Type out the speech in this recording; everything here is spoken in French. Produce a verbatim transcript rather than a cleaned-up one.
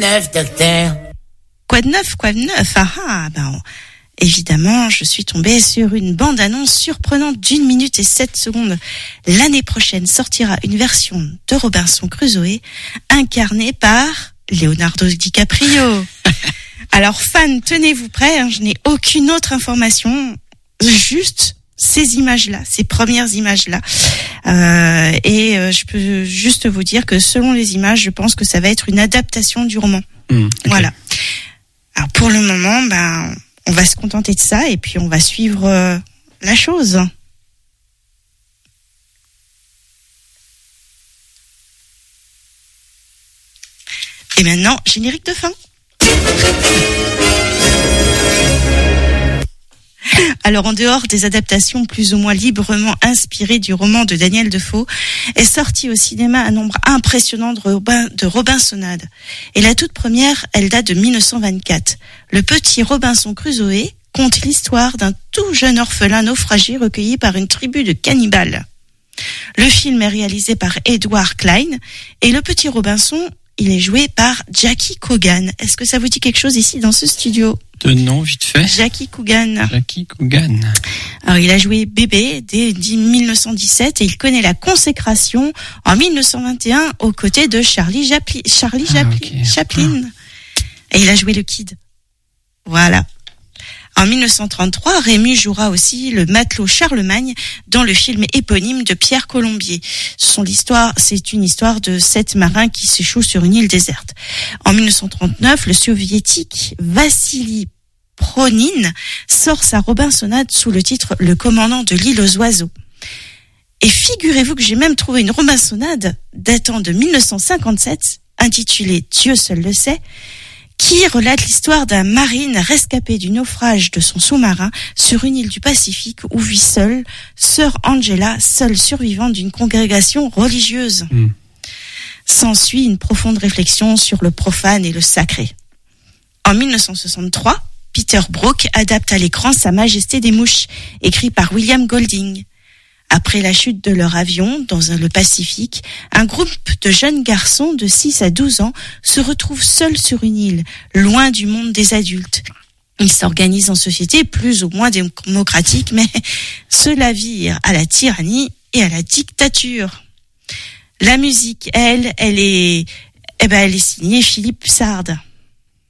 neuf, docteur? Quoi de neuf, quoi de neuf? Ah ah, ben, évidemment, je suis tombée sur une bande-annonce surprenante d'une minute et sept secondes. L'année prochaine sortira une version de Robinson Crusoe incarnée par Leonardo DiCaprio. Alors, fans, tenez-vous prêts, hein, je n'ai aucune autre information, juste ces images-là, ces premières images-là. Euh, et euh, je peux juste vous dire que selon les images, je pense que ça va être une adaptation du roman. Mmh, okay. Voilà. Alors, pour le moment, ben, on va se contenter de ça et puis on va suivre euh, la chose. Et maintenant, générique de fin. Alors, en dehors des adaptations plus ou moins librement inspirées du roman de Daniel Defoe, est sorti au cinéma un nombre impressionnant de, Robin, de Robinsonades. Et la toute première, elle date de dix-neuf cent vingt-quatre. Le petit Robinson Crusoe conte l'histoire d'un tout jeune orphelin naufragé recueilli par une tribu de cannibales. Le film est réalisé par Edward Klein et le petit Robinson, il est joué par Jackie Coogan. Est-ce que ça vous dit quelque chose ici dans ce studio ? De nom, vite fait. Jackie Coogan. Jackie Coogan. Alors, il a joué bébé dès dix-neuf cent dix-sept et il connaît la consécration en dix-neuf cent vingt et un aux côtés de Charlie, Japli- Charlie ah, Japli- okay. Chaplin. Et il a joué le Kid. Voilà. En dix-neuf cent trente-trois, Rému jouera aussi le matelot Charlemagne dans le film éponyme de Pierre Colombier. Ce sont l'histoire, c'est une histoire de sept marins qui s'échouent sur une île déserte. En dix-neuf cent trente-neuf, le soviétique Vassili Pronin sort sa Robinsonade sous le titre Le commandant de l'île aux oiseaux. Et figurez-vous que j'ai même trouvé une Robinsonade datant de dix-neuf cent cinquante-sept, intitulée Dieu seul le sait, qui relate l'histoire d'un marine rescapé du naufrage de son sous-marin sur une île du Pacifique où vit seule sœur Angela, seule survivante d'une congrégation religieuse. Mmh. S'ensuit une profonde réflexion sur le profane et le sacré. En dix-neuf cent soixante-trois, Peter Brook adapte à l'écran Sa Majesté des Mouches, écrit par William Golding. Après la chute de leur avion dans le Pacifique, un groupe de jeunes garçons de six à douze ans se retrouve seuls sur une île, loin du monde des adultes. Ils s'organisent en société plus ou moins démocratique, mais cela vire à la tyrannie et à la dictature. La musique, elle, elle est, eh ben, elle est signée Philippe Sard.